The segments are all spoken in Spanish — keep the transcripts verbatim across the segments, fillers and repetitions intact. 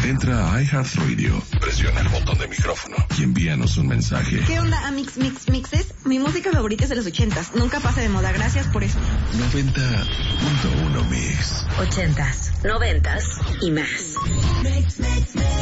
Entra a iHeartRadio, presiona el botón de micrófono y envíanos un mensaje. ¿Qué onda, Amix Mix Mixes? Mi música favorita es de los ochentas. Nunca pasa de moda. Gracias por eso. noventa punto uno Mix. Ochentas, noventas y más. Mix, mix, mix.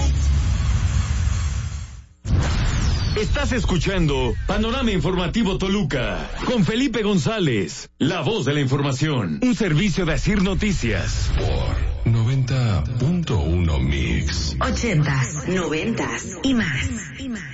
Estás escuchando Panorama Informativo Toluca con Felipe González, la voz de la información. Un servicio de Asir Noticias. Por noventa punto uno Mix. Ochentas, noventas y más. Y más.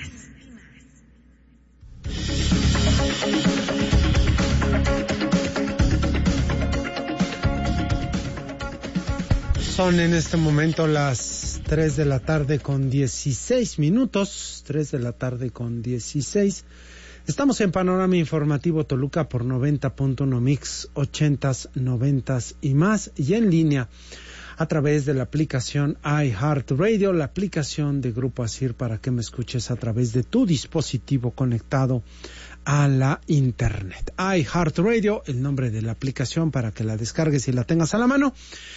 Son en este momento las tres de la tarde con dieciséis minutos, tres de la tarde con dieciséis. Estamos en Panorama Informativo Toluca por noventa punto uno Mix, ochentas, noventas y más, y en línea a través de la aplicación iHeartRadio, la aplicación de Grupo Asir, para que me escuches a través de tu dispositivo conectado a la internet. iHeartRadio, el nombre de la aplicación, para que la descargues y la tengas a la mano.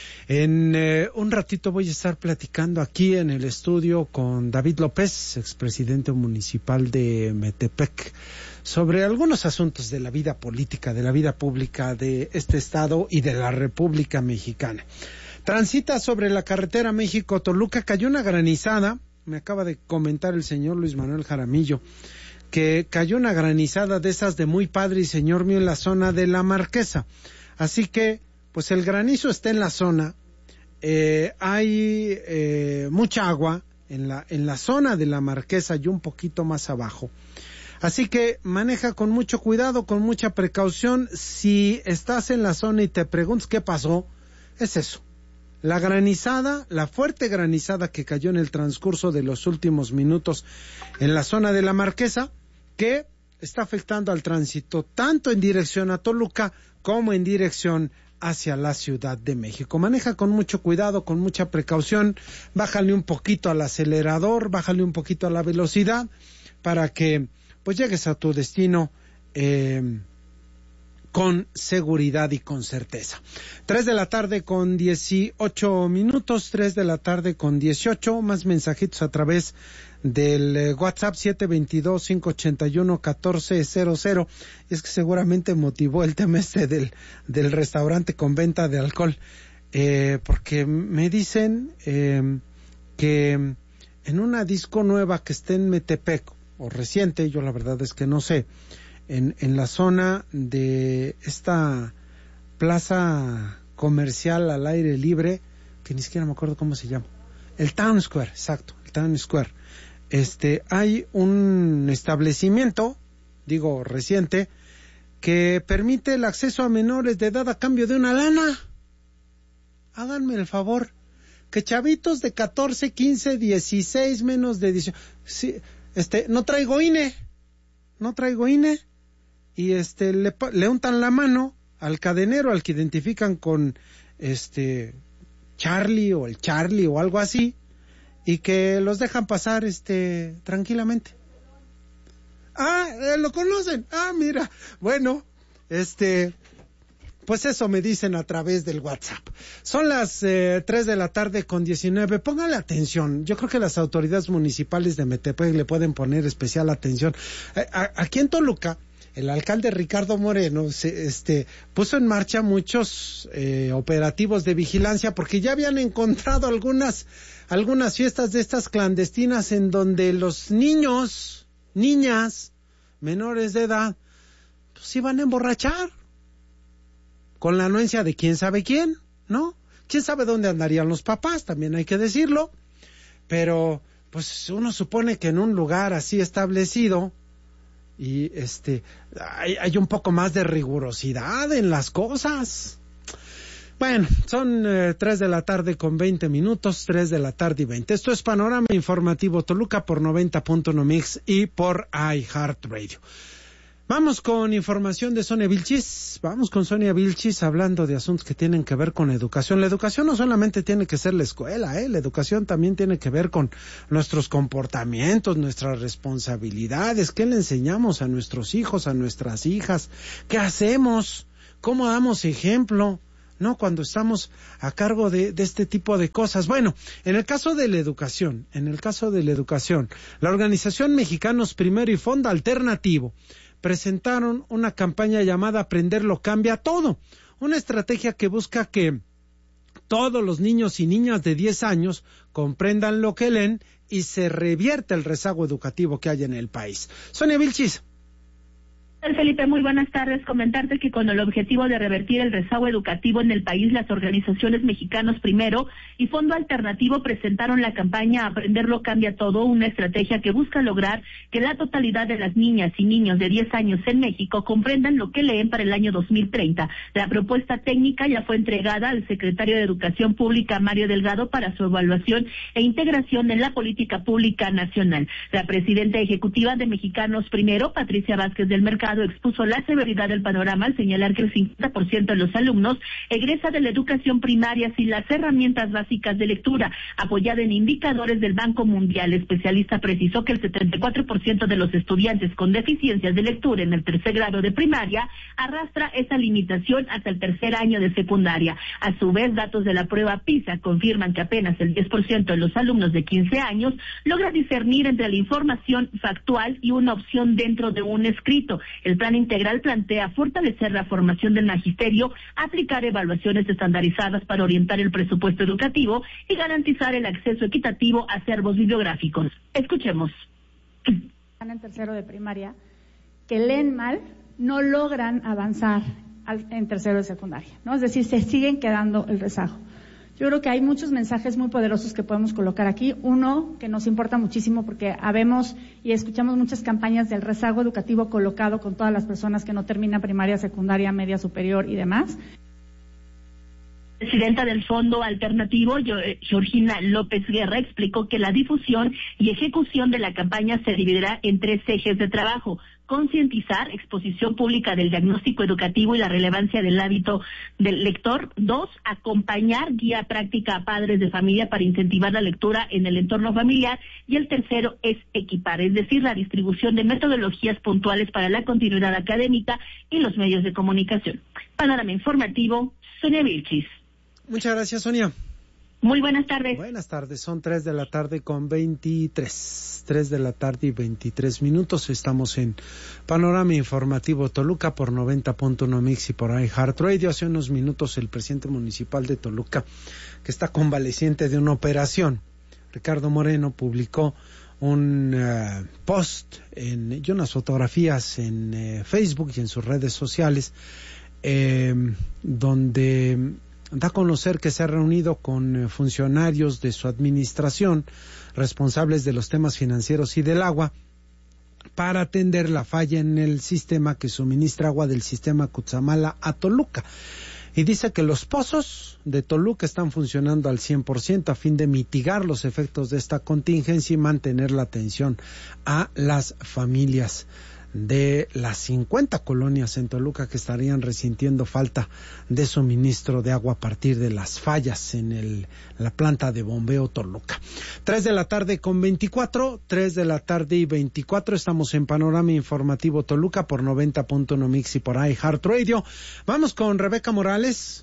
En eh, un ratito voy a estar platicando aquí en el estudio con David López, expresidente municipal de Metepec, sobre algunos asuntos de la vida política, de la vida pública de este estado y de la República Mexicana. Transita sobre la carretera México-Toluca, cayó una granizada, me acaba de comentar el señor Luis Manuel Jaramillo, que cayó una granizada de esas de muy padre y señor mío en la zona de La Marquesa. Así que, pues el granizo está en la zona, eh, hay eh, mucha agua en la, en la zona de La Marquesa y un poquito más abajo. Así que maneja con mucho cuidado, con mucha precaución. Si estás en la zona y te preguntas qué pasó, es eso. La granizada, la fuerte granizada que cayó en el transcurso de los últimos minutos en la zona de La Marquesa, que está afectando al tránsito tanto en dirección a Toluca como en dirección hacia la Ciudad de México. Maneja con mucho cuidado, con mucha precaución, bájale un poquito al acelerador, bájale un poquito a la velocidad para que pues llegues a tu destino eh, con seguridad y con certeza. Tres de la tarde con dieciocho minutos, tres de la tarde con dieciocho, más mensajitos a través del eh, WhatsApp siete dos dos, cinco ocho uno, uno cuatro cero cero. Y es que seguramente motivó el tema este del, del restaurante con venta de alcohol, eh, porque me dicen eh, que en una disco nueva que esté en Metepec, o reciente, yo la verdad es que no sé, en, en la zona de esta plaza comercial al aire libre, que ni siquiera me acuerdo cómo se llama, el Town Square, exacto, el Town Square. Este, hay un establecimiento, digo reciente, que permite el acceso a menores de edad a cambio de una lana. Háganme el favor, que chavitos de catorce, quince, dieciséis, menos de dieciocho, sí, este, no traigo I N E, no traigo I N E, y este, le, le untan la mano al cadenero, al que identifican con este Charlie o el Charlie o algo así, y que los dejan pasar este tranquilamente. Ah, eh, lo conocen. Ah, mira. Bueno, este, pues eso me dicen a través del WhatsApp. Son las eh, tres de la tarde con diecinueve. Póngale atención. Yo creo que las autoridades municipales de Metepec le pueden poner especial atención. Eh, a, aquí en Toluca, el alcalde Ricardo Moreno se, este, puso en marcha muchos eh, operativos de vigilancia, porque ya habían encontrado algunas algunas fiestas de estas clandestinas en donde los niños, niñas, menores de edad, pues iban a emborrachar con la anuencia de quién sabe quién, ¿no? Quién sabe dónde andarían los papás, también hay que decirlo, pero pues uno supone que en un lugar así establecido y este hay, hay un poco más de rigurosidad en las cosas. Bueno, son eh, tres de la tarde con veinte minutos, tres de la tarde y veinte. Esto es Panorama Informativo Toluca por noventa punto uno Mix y por iHeartRadio. Vamos con información de Sonia Vilchis. Vamos con Sonia Vilchis hablando de asuntos que tienen que ver con educación. La educación no solamente tiene que ser la escuela, ¿eh? La educación también tiene que ver con nuestros comportamientos, nuestras responsabilidades. ¿Qué le enseñamos a nuestros hijos, a nuestras hijas? ¿Qué hacemos? ¿Cómo damos ejemplo? ¿no? Cuando estamos a cargo de, de este tipo de cosas. Bueno, en el caso de la educación, en el caso de la educación, la organización Mexicanos Primero y Fondo Alternativo presentaron una campaña llamada Aprenderlo Cambia Todo, una estrategia que busca que todos los niños y niñas de diez años comprendan lo que leen y se revierta el rezago educativo que hay en el país. Sonia Vilchis. Felipe, muy buenas tardes. Comentarte que con el objetivo de revertir el rezago educativo en el país, las organizaciones Mexicanos Primero y Fondo Alternativo presentaron la campaña Aprenderlo Cambia Todo, una estrategia que busca lograr que la totalidad de las niñas y niños de diez años en México comprendan lo que leen para el año dos mil treinta. La propuesta técnica ya fue entregada al secretario de Educación Pública, Mario Delgado, para su evaluación e integración en la política pública nacional. La presidenta ejecutiva de Mexicanos Primero, Patricia Vázquez del Mercado, expuso la severidad del panorama al señalar que el cincuenta por ciento de los alumnos egresa de la educación primaria sin las herramientas básicas de lectura, apoyada en indicadores del Banco Mundial. El especialista precisó que el setenta y cuatro por ciento de los estudiantes con deficiencias de lectura en el tercer grado de primaria arrastra esa limitación hasta el tercer año de secundaria. A su vez, datos de la prueba PISA confirman que apenas el diez por ciento de los alumnos de quince años logra discernir entre la información factual y una opción dentro de un escrito. El plan integral plantea fortalecer la formación del magisterio, aplicar evaluaciones estandarizadas para orientar el presupuesto educativo y garantizar el acceso equitativo a acervos bibliográficos. Escuchemos. Están en tercero de primaria, que leen mal, no logran avanzar al, en tercero de secundaria, ¿no? Es decir, se siguen quedando el rezago. Yo creo que hay muchos mensajes muy poderosos que podemos colocar aquí. Uno, que nos importa muchísimo porque habemos y escuchamos muchas campañas del rezago educativo colocado con todas las personas que no terminan primaria, secundaria, media superior y demás. Presidenta del Fondo Alternativo, Georgina López Guerra, explicó que la difusión y ejecución de la campaña se dividirá en tres ejes de trabajo: concientizar, exposición pública del diagnóstico educativo y la relevancia del hábito del lector. Dos, acompañar guía práctica a padres de familia para incentivar la lectura en el entorno familiar. Y el tercero es equipar, es decir, la distribución de metodologías puntuales para la continuidad académica y los medios de comunicación. Panorama informativo, Sonia Vilchis. Muchas gracias, Sonia. Muy buenas tardes. Buenas tardes, son tres de la tarde con veintitrés. Tres de la tarde y veintitrés minutos. Estamos en Panorama Informativo Toluca por noventa punto uno Mix y por iHeartRadio. Hace unos minutos el presidente municipal de Toluca, que está convaleciente de una operación, Ricardo Moreno, publicó un uh, post en, y unas fotografías en uh, Facebook y en sus redes sociales, eh, donde da a conocer que se ha reunido con funcionarios de su administración, responsables de los temas financieros y del agua, para atender la falla en el sistema que suministra agua del sistema Cutzamala a Toluca. Y dice que los pozos de Toluca están funcionando al cien por ciento a fin de mitigar los efectos de esta contingencia y mantener la atención a las familias de las cincuenta colonias en Toluca que estarían resintiendo falta de suministro de agua a partir de las fallas en el, la planta de bombeo Toluca. Tres de la tarde con veinticuatro, tres de la tarde y veinticuatro, estamos en Panorama Informativo Toluca por noventa punto uno Mix y por iHeartRadio. Vamos con Rebeca Morales.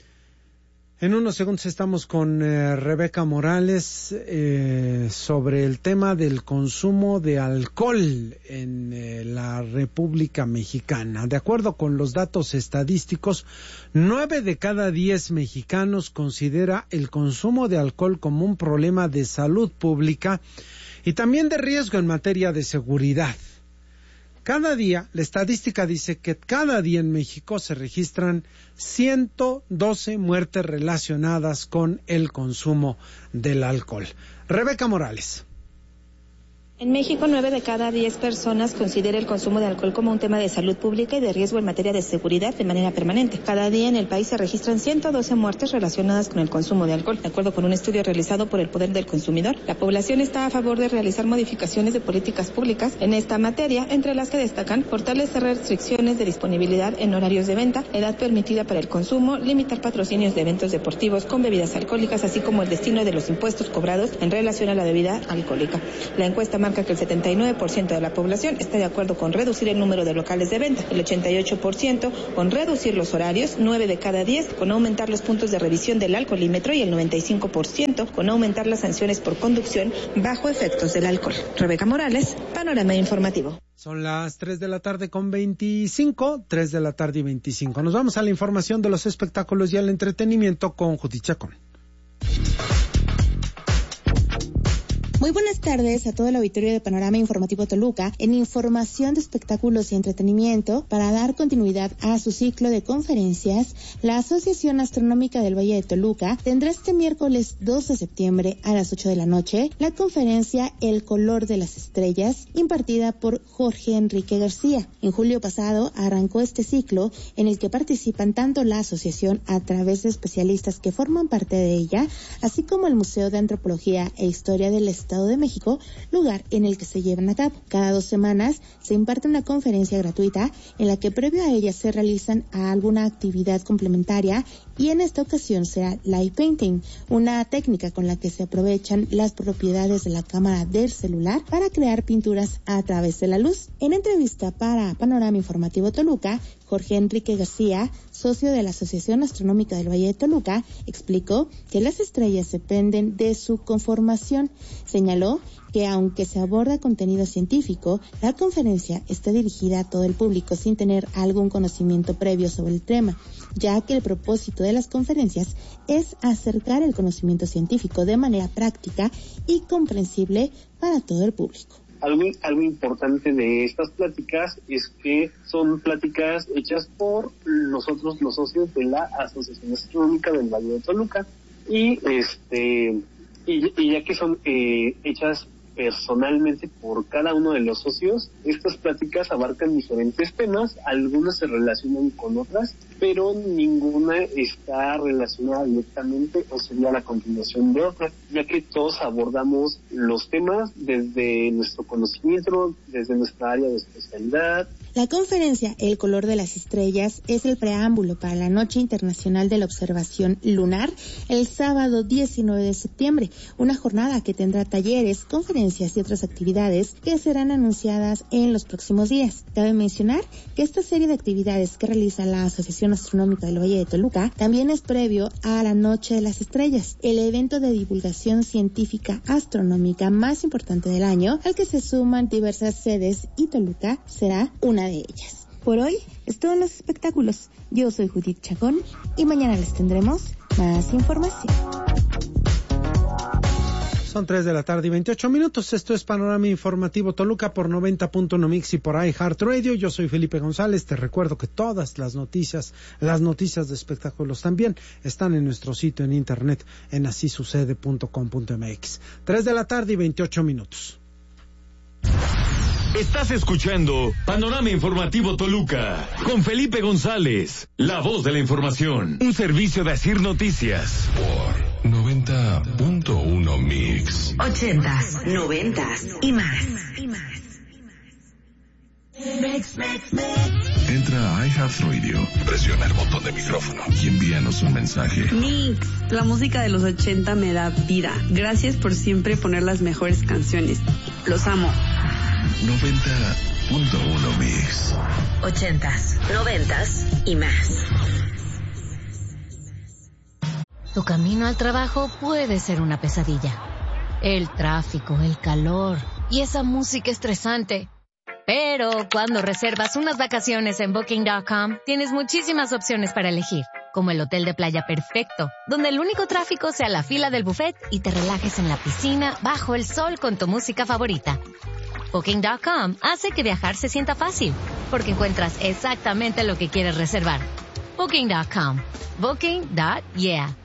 En unos segundos estamos con eh, Rebeca Morales eh, sobre el tema del consumo de alcohol en eh, la República Mexicana. De acuerdo con los datos estadísticos, nueve de cada diez mexicanos considera el consumo de alcohol como un problema de salud pública y también de riesgo en materia de seguridad. Cada día, la estadística dice que cada día en México se registran ciento doce muertes relacionadas con el consumo del alcohol. Rebeca Morales. En México, nueve de cada diez personas considera el consumo de alcohol como un tema de salud pública y de riesgo en materia de seguridad de manera permanente. Cada día en el país se registran ciento doce muertes relacionadas con el consumo de alcohol. De acuerdo con un estudio realizado por el Poder del Consumidor, la población está a favor de realizar modificaciones de políticas públicas en esta materia, entre las que destacan fortalecer restricciones de disponibilidad en horarios de venta, edad permitida para el consumo, limitar patrocinios de eventos deportivos con bebidas alcohólicas, así como el destino de los impuestos cobrados en relación a la bebida alcohólica. La encuesta marca marca que el setenta y nueve por ciento de la población está de acuerdo con reducir el número de locales de venta, el ochenta y ocho por ciento con reducir los horarios, nueve de cada diez con aumentar los puntos de revisión del alcoholímetro y el noventa y cinco por ciento con aumentar las sanciones por conducción bajo efectos del alcohol. Rebeca Morales, Panorama Informativo. Son las tres de la tarde con veinticinco, tres de la tarde y veinticinco. Nos vamos a la información de los espectáculos y el entretenimiento con Judith Chacón. Muy buenas tardes a todo el auditorio de Panorama Informativo Toluca en información de espectáculos y entretenimiento. Para dar continuidad a su ciclo de conferencias, la Asociación Astronómica del Valle de Toluca tendrá este miércoles dos de septiembre a las ocho de la noche la conferencia El Color de las Estrellas, impartida por Jorge Enrique García. En julio pasado arrancó este ciclo en el que participan tanto la asociación a través de especialistas que forman parte de ella, así como el Museo de Antropología e Historia del Estado de México, lugar en el que se llevan a cabo. Cada dos semanas se imparte una conferencia gratuita en la que previo a ella se realizan alguna actividad complementaria y en esta ocasión será live painting, una técnica con la que se aprovechan las propiedades de la cámara del celular para crear pinturas a través de la luz. En entrevista para Panorama Informativo Toluca, Jorge Enrique García, socio de la Asociación Astronómica del Valle de Toluca, explicó que las estrellas dependen de su conformación. Señaló que aunque se aborda contenido científico, la conferencia está dirigida a todo el público sin tener algún conocimiento previo sobre el tema, ya que el propósito de las conferencias es acercar el conocimiento científico de manera práctica y comprensible para todo el público. Algo, algo importante de estas pláticas es que son pláticas hechas por nosotros, los socios de la Asociación Astronómica del Valle de Toluca, y este y, y ya que son eh, hechas personalmente por cada uno de los socios, estas pláticas abarcan diferentes temas, algunas se relacionan con otras, pero ninguna está relacionada directamente o sería la continuación de otra, ya que todos abordamos los temas desde nuestro conocimiento, desde nuestra área de especialidad. La conferencia El Color de las Estrellas es el preámbulo para la Noche Internacional de la Observación Lunar el sábado diecinueve de septiembre, una jornada que tendrá talleres, conferencias y otras actividades que serán anunciadas en los próximos días. Cabe mencionar que esta serie de actividades que realiza la Asociación Astronómica del Valle de Toluca también es previo a la Noche de las Estrellas, el evento de divulgación científica astronómica más importante del año, al que se suman diversas sedes y Toluca será una de ellas. Por hoy es todo en los espectáculos. Yo soy Judith Chacón y mañana les tendremos más información. Son tres de la tarde y veintiocho minutos. Esto es Panorama Informativo Toluca por noventa punto uno Mix y por iHeartRadio. Yo soy Felipe González. Te recuerdo que todas las noticias, las noticias de espectáculos también están en nuestro sitio en internet en así sucede punto com punto mx. tres de la tarde y veintiocho minutos. Estás escuchando Panorama Informativo Toluca con Felipe González, la voz de la información, un servicio de Asir Noticias por noventa punto uno Mix. Ochentas, noventas y más. Entra a iHeartRadio, presiona el botón de micrófono y envíanos un mensaje. Mix, la música de los ochenta me da vida. Gracias por siempre poner las mejores canciones. Los amo. noventa punto uno Mix. Ochentas, noventas y más. Tu camino al trabajo puede ser una pesadilla. El tráfico, el calor y esa música estresante. Pero cuando reservas unas vacaciones en Booking punto com, tienes muchísimas opciones para elegir, como el hotel de playa perfecto, donde el único tráfico sea la fila del buffet y te relajes en la piscina bajo el sol con tu música favorita. Booking punto com hace que viajar se sienta fácil, porque encuentras exactamente lo que quieres reservar. Booking punto com. Booking. Yeah.